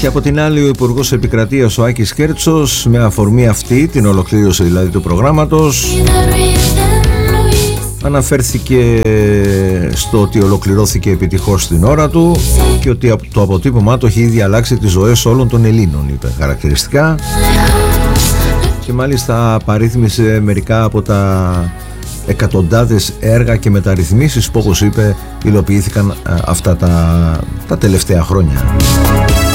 Και από την άλλη ο Υπουργός Επικρατείας ο Άκης Κέρτσος, με αφορμή αυτή την ολοκλήρωση δηλαδή του προγράμματος, αναφέρθηκε στο ότι ολοκληρώθηκε επιτυχώς στην ώρα του και ότι το αποτύπωμά του έχει ήδη αλλάξει τις ζωές όλων των Ελλήνων, είπε χαρακτηριστικά, και μάλιστα παρήθμισε μερικά από τα εκατοντάδες έργα και μεταρρυθμίσεις που, όπως είπε, υλοποιήθηκαν αυτά τα τελευταία χρόνια.